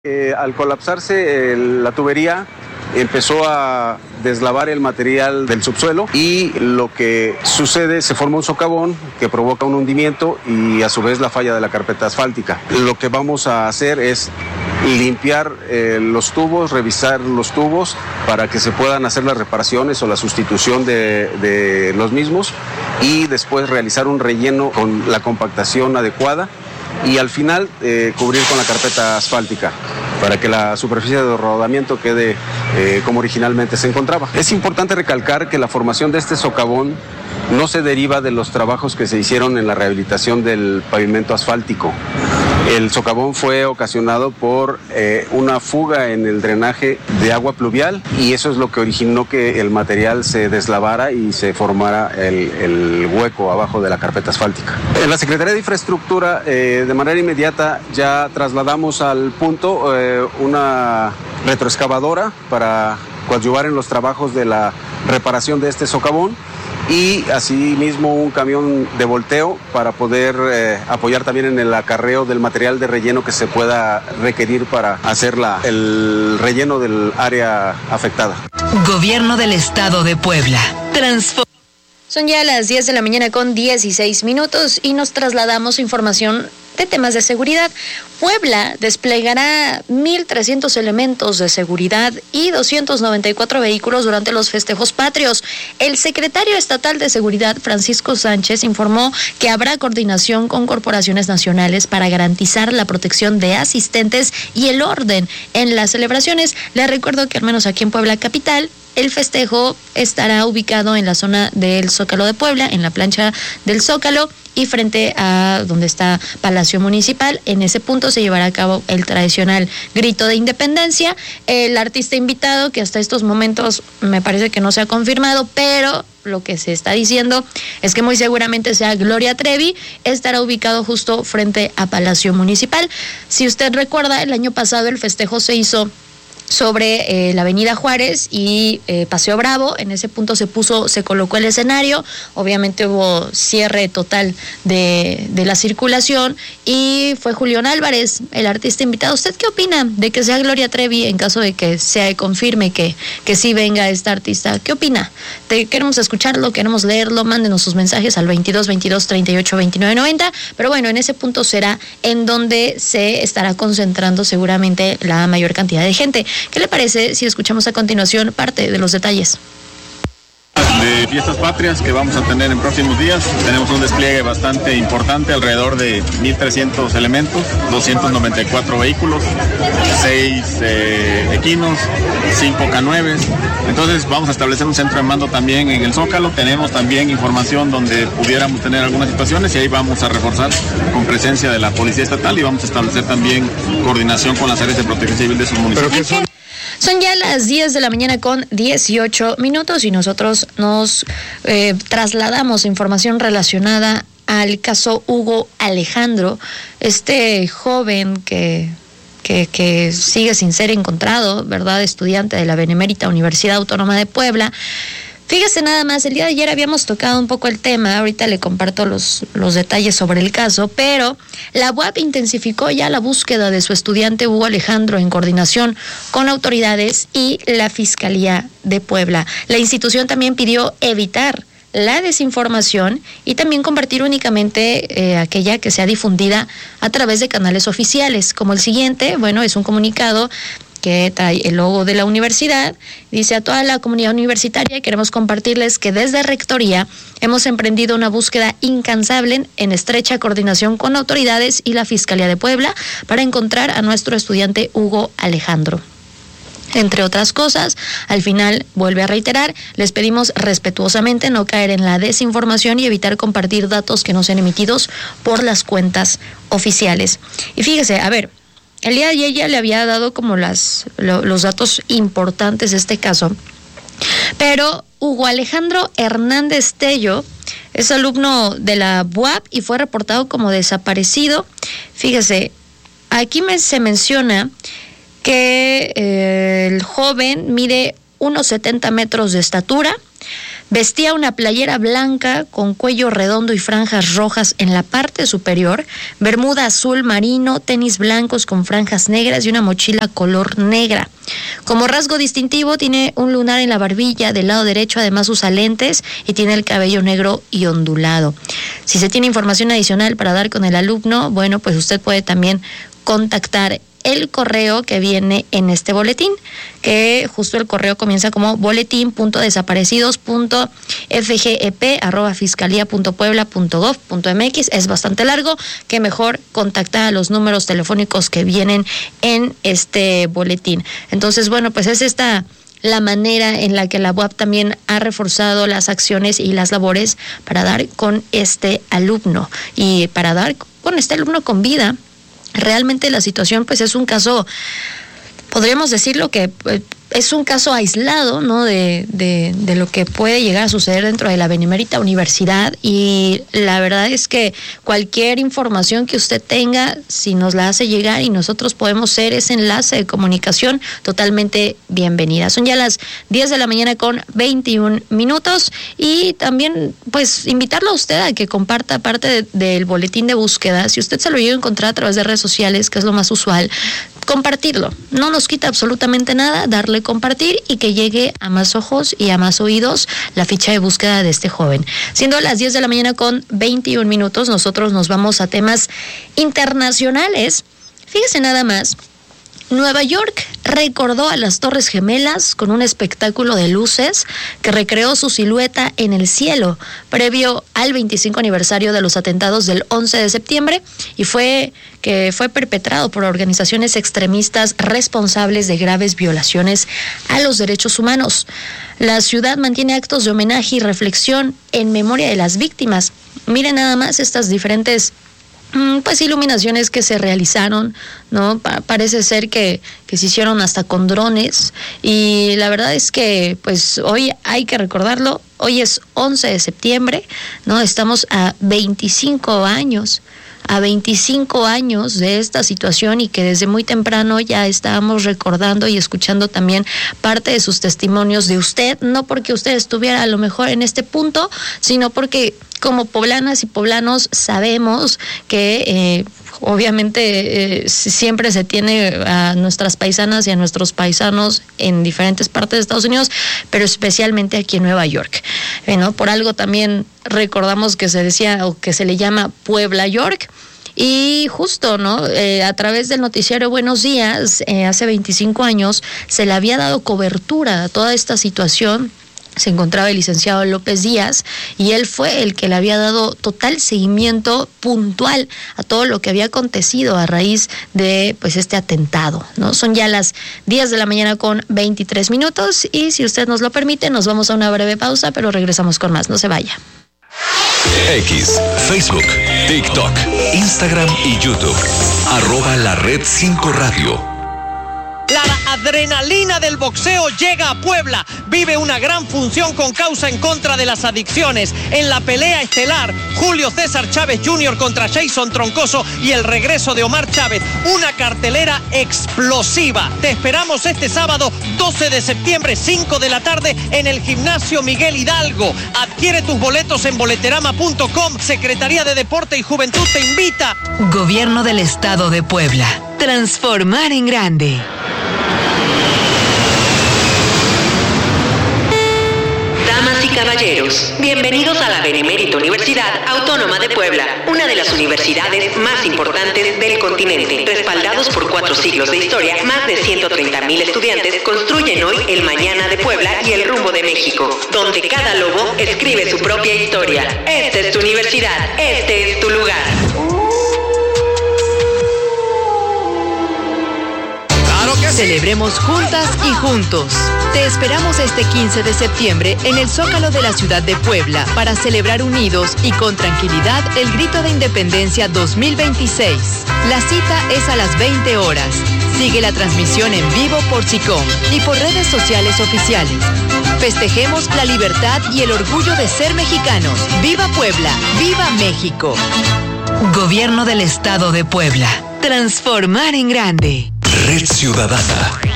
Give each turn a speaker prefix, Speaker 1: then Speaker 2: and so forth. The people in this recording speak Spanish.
Speaker 1: Al colapsarse la tubería, empezó a deslavar el material del subsuelo y lo que sucede, se forma un socavón que provoca un hundimiento y a su vez la falla de la carpeta asfáltica. Lo que vamos a hacer es limpiar los tubos, revisar los tubos para que se puedan hacer las reparaciones o la sustitución de los mismos y después realizar un relleno con la compactación adecuada y al final cubrir con la carpeta asfáltica para que la superficie de rodamiento quede como originalmente se encontraba. Es importante recalcar que la formación de este socavón no se deriva de los trabajos que se hicieron en la rehabilitación del pavimento asfáltico. El socavón fue ocasionado por una fuga en el drenaje de agua pluvial y eso es lo que originó que el material se deslavara y se formara el hueco abajo de la carpeta asfáltica. En la Secretaría de Infraestructura, de manera inmediata, ya trasladamos al punto una retroexcavadora para coadyuvar en los trabajos de la reparación de este socavón y asimismo un camión de volteo para poder apoyar también en el acarreo del material de relleno que se pueda requerir para hacer el relleno del área afectada.
Speaker 2: Gobierno del Estado de Puebla.
Speaker 3: Son ya las 10 de la mañana con 16 minutos y nos trasladamos a información de temas de seguridad. Puebla desplegará 1,300 elementos de seguridad y 294 vehículos durante los festejos patrios. El secretario estatal de Seguridad, Francisco Sánchez, informó que habrá coordinación con corporaciones nacionales para garantizar la protección de asistentes y el orden en las celebraciones. Les recuerdo que al menos aquí en Puebla capital, el festejo estará ubicado en la zona del Zócalo de Puebla, en la plancha del Zócalo y frente a donde está Palacio Municipal. En ese punto se llevará a cabo el tradicional grito de independencia. El artista invitado, que hasta estos momentos me parece que no se ha confirmado, pero lo que se está diciendo es que muy seguramente sea Gloria Trevi, estará ubicado justo frente a Palacio Municipal. Si usted recuerda, el año pasado el festejo se hizo sobre la avenida Juárez y Paseo Bravo. En ese punto se colocó el escenario, obviamente hubo cierre total de la circulación y fue Julián Álvarez, el artista invitado. ¿Usted qué opina de que sea Gloria Trevi en caso de que se confirme que sí venga esta artista? ¿Qué opina? Queremos escucharlo, queremos leerlo, mándenos sus mensajes al 22 38 29 90, pero bueno, en ese punto será en donde se estará concentrando seguramente la mayor cantidad de gente. ¿Qué le parece si escuchamos a continuación parte de los detalles?
Speaker 4: De fiestas patrias que vamos a tener en próximos días. Tenemos un despliegue bastante importante, alrededor de 1,300 elementos, 294 vehículos, 6 equinos, 5 K9. Entonces vamos a establecer un centro de mando también en el Zócalo. Tenemos también información donde pudiéramos tener algunas situaciones y ahí vamos a reforzar con presencia de la Policía Estatal y vamos a establecer también coordinación con las áreas de protección civil de sus municipios.
Speaker 3: Son ya las 10 de la mañana con 18 minutos y nosotros nos trasladamos información relacionada al caso Hugo Alejandro, este joven que sigue sin ser encontrado, ¿verdad? Estudiante de la Benemérita Universidad Autónoma de Puebla. Fíjese nada más, el día de ayer habíamos tocado un poco el tema, ahorita le comparto los detalles sobre el caso, pero la UAP intensificó ya la búsqueda de su estudiante Hugo Alejandro en coordinación con autoridades y la Fiscalía de Puebla. La institución también pidió evitar la desinformación y también compartir únicamente aquella que sea difundida a través de canales oficiales, como el siguiente. Bueno, es un comunicado que trae el logo de la universidad. Dice: a toda la comunidad universitaria queremos compartirles que desde Rectoría hemos emprendido una búsqueda incansable en estrecha coordinación con autoridades y la Fiscalía de Puebla para encontrar a nuestro estudiante Hugo Alejandro. Entre otras cosas, al final vuelve a reiterar, les pedimos respetuosamente no caer en la desinformación y evitar compartir datos que no sean emitidos por las cuentas oficiales. Y fíjese, a ver, el día de ayer ya le había dado como los datos importantes de este caso, pero Hugo Alejandro Hernández Tello es alumno de la UAP y fue reportado como desaparecido. Fíjese, aquí se menciona que el joven mide unos 70 metros de estatura, Vestía una playera blanca con cuello redondo y franjas rojas en la parte superior, bermuda azul marino, tenis blancos con franjas negras y una mochila color negra. Como rasgo distintivo tiene un lunar en la barbilla del lado derecho, además usa lentes y tiene el cabello negro y ondulado. Si se tiene información adicional para dar con el alumno, bueno, pues usted puede también contactar el correo que viene en este boletín, que justo el correo comienza como boletín.desaparecidos.fgep@fiscalía.puebla.gov.mx. Es bastante largo, que mejor contactar a los números telefónicos que vienen en este boletín. Entonces, bueno, pues es esta la manera en la que la UAP también ha reforzado las acciones y las labores para dar con este alumno y para dar con este alumno con vida. Realmente la situación pues es un caso, podríamos decirlo que es un caso aislado, ¿no? De lo que puede llegar a suceder dentro de la Benemérita Universidad, y la verdad es que cualquier información que usted tenga, si nos la hace llegar y nosotros podemos ser ese enlace de comunicación, totalmente bienvenida. Son ya las 10 de la mañana con 21 minutos y también pues invitarlo a usted a que comparta parte del boletín de búsqueda. Si usted se lo llega a encontrar a través de redes sociales, que es lo más usual, compartirlo. No nos quita absolutamente nada darle compartir y que llegue a más ojos y a más oídos la ficha de búsqueda de este joven. Siendo las 10 de la mañana con 21 minutos, nosotros nos vamos a temas internacionales. Fíjese nada más. Nueva York recordó a las Torres Gemelas con un espectáculo de luces que recreó su silueta en el cielo previo al 25 aniversario de los atentados del 11 de septiembre y fue perpetrado por organizaciones extremistas responsables de graves violaciones a los derechos humanos. La ciudad mantiene actos de homenaje y reflexión en memoria de las víctimas. Miren nada más estas diferentes pues iluminaciones que se realizaron, ¿no? Parece ser que se hicieron hasta con drones, y la verdad es que pues hoy hay que recordarlo. Hoy es 11 de septiembre, ¿no? Estamos a 25 años de esta situación, y que desde muy temprano ya estábamos recordando y escuchando también parte de sus testimonios de usted, no porque usted estuviera a lo mejor en este punto, sino porque como poblanas y poblanos sabemos que obviamente siempre se tiene a nuestras paisanas y a nuestros paisanos en diferentes partes de Estados Unidos, pero especialmente aquí en Nueva York, ¿no? Por algo también recordamos que se decía o que se le llama Puebla York. Y justo, ¿no? A través del noticiero Buenos Días, hace 25 años, se le había dado cobertura a toda esta situación. Se encontraba el licenciado López Díaz y él fue el que le había dado total seguimiento puntual a todo lo que había acontecido a raíz de pues este atentado, ¿no? Son ya las 10 de la mañana con 23 minutos y si usted nos lo permite nos vamos a una breve pausa, pero regresamos con más, no se vaya.
Speaker 5: X, Facebook, TikTok, Instagram y YouTube. @LaRed5 Radio.
Speaker 6: La adrenalina del boxeo llega a Puebla. Vive una gran función con causa en contra de las adicciones. En la pelea estelar, Julio César Chávez Jr. contra Jason Troncoso y el regreso de Omar Chávez. Una cartelera explosiva. Te esperamos este sábado 12 de septiembre, 5 de la tarde, en el Gimnasio Miguel Hidalgo. Adquiere tus boletos en boleterama.com. Secretaría de Deporte y Juventud te invita.
Speaker 2: Gobierno del Estado de Puebla. Transformar en grande. Damas y caballeros, bienvenidos a la Benemérita Universidad Autónoma de Puebla, una de las universidades más importantes del continente. Respaldados por 4 siglos de historia, más de 130,000 estudiantes construyen hoy el mañana de Puebla y el rumbo de México, donde cada lobo escribe su propia historia. Esta es tu universidad, este es tu lugar. Celebremos juntas y juntos. Te esperamos este 15 de septiembre en el Zócalo de la ciudad de Puebla para celebrar unidos y con tranquilidad el Grito de Independencia 2026. La cita es a las 20 horas. Sigue la transmisión en vivo por SICOM y por redes sociales oficiales. Festejemos la libertad y el orgullo de ser mexicanos. ¡Viva Puebla! ¡Viva México! Gobierno del Estado de Puebla. Transformar en grande.
Speaker 5: Red Ciudadana.